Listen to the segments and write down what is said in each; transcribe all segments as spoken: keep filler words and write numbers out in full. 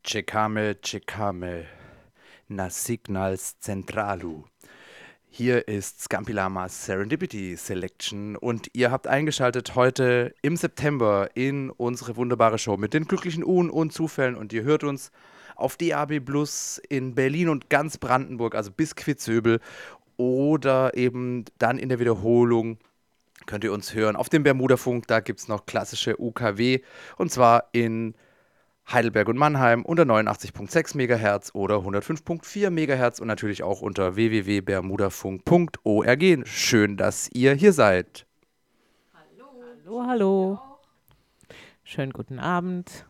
Czekamy, czekamy na Signals Centralu. Hier ist Scampi Lamas Serendipity Selection und ihr habt eingeschaltet heute im September in unsere wunderbare Show mit den glücklichen Uhren und Zufällen und ihr hört uns auf D A B Plus in Berlin und ganz Brandenburg, also bis Quitzöbel oder eben dann in der Wiederholung könnt ihr uns hören auf dem Bermudafunk, da gibt es noch klassische U K W und zwar in Heidelberg und Mannheim unter neunundachtzig Komma sechs Megahertz oder hundertfünf Komma vier Megahertz und natürlich auch unter w w w punkt bermudafunk punkt org. Schön, dass ihr hier seid. Hallo, hallo. Schönen guten Abend.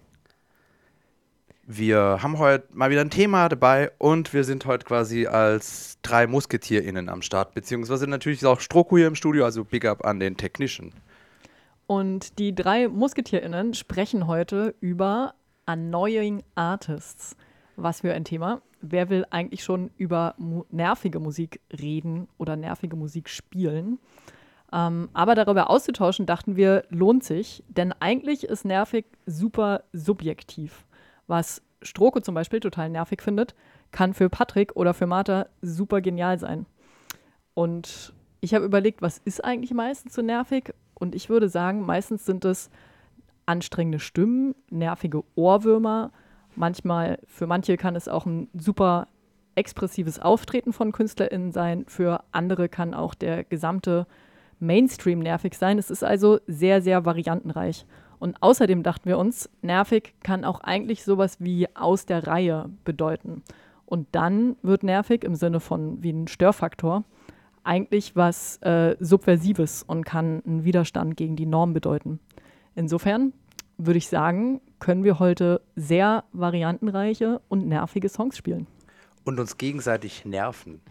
Wir haben heute mal wieder ein Thema dabei und wir sind heute quasi als drei MusketierInnen am Start, beziehungsweise natürlich ist auch Stroko hier im Studio, also Big Up an den Technician. Und die drei MusketierInnen sprechen heute über Annoying Artists. Was für ein Thema. Wer will eigentlich schon über mu- nervige Musik reden oder nervige Musik spielen? Ähm, aber darüber auszutauschen, dachten wir, lohnt sich. Denn eigentlich ist nervig super subjektiv. Was Stroko zum Beispiel total nervig findet, kann für Patrick oder für Martha super genial sein. Und ich habe überlegt, was ist eigentlich meistens so nervig? Und ich würde sagen, meistens sind es anstrengende Stimmen, nervige Ohrwürmer. Manchmal, für manche kann es auch ein super expressives Auftreten von KünstlerInnen sein. Für andere kann auch der gesamte Mainstream nervig sein. Es ist also sehr, sehr variantenreich. Und außerdem dachten wir uns, nervig kann auch eigentlich sowas wie aus der Reihe bedeuten. Und dann wird nervig im Sinne von wie ein Störfaktor eigentlich was äh, Subversives und kann einen Widerstand gegen die Norm bedeuten. Insofern würde ich sagen, können wir heute sehr variantenreiche und nervige Songs spielen. Und uns gegenseitig nerven.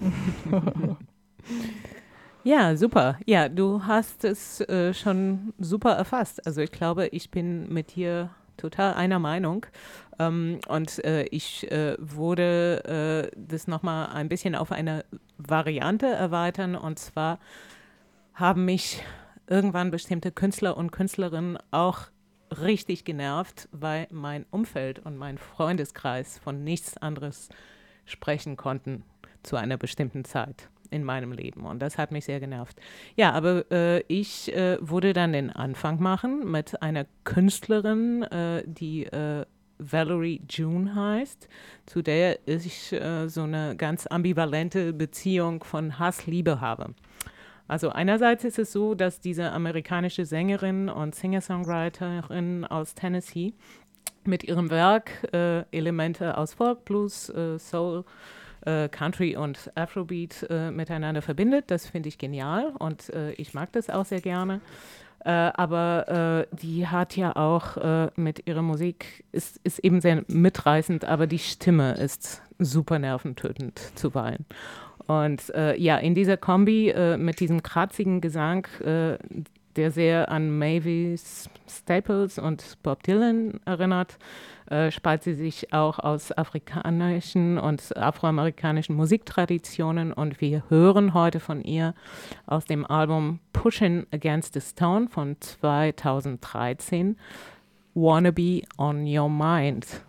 Ja, super. Ja, du hast es äh, schon super erfasst. Also ich glaube, ich bin mit dir total einer Meinung. Ähm, und äh, ich äh, würde äh, das nochmal ein bisschen auf eine Variante erweitern. Und zwar haben mich irgendwann bestimmte Künstler und Künstlerinnen auch richtig genervt, weil mein Umfeld und mein Freundeskreis von nichts anderes sprechen konnten zu einer bestimmten Zeit in meinem Leben. Und das hat mich sehr genervt. Ja, aber äh, ich äh, würde dann den Anfang machen mit einer Künstlerin, äh, die äh, Valerie June heißt, zu der ich äh, so eine ganz ambivalente Beziehung von Hass-Liebe habe. Also einerseits ist es so, dass diese amerikanische Sängerin und Singer-Songwriterin aus Tennessee mit ihrem Werk äh, Elemente aus Folk, Blues, äh, Soul, äh, Country und Afrobeat äh, miteinander verbindet. Das finde ich genial und äh, ich mag das auch sehr gerne. Äh, aber äh, die hat ja auch äh, mit ihrer Musik, ist, ist eben sehr mitreißend, aber die Stimme ist super nerventötend zuweilen. Und äh, ja, in dieser Kombi äh, mit diesem kratzigen Gesang, äh, der sehr an Mavis Staples und Bob Dylan erinnert, äh, speist sie sich auch aus afrikanischen und afroamerikanischen Musiktraditionen. Und wir hören heute von ihr aus dem Album Pushing Against the Stone von zweitausenddreizehn Wanna Be on Your Mind.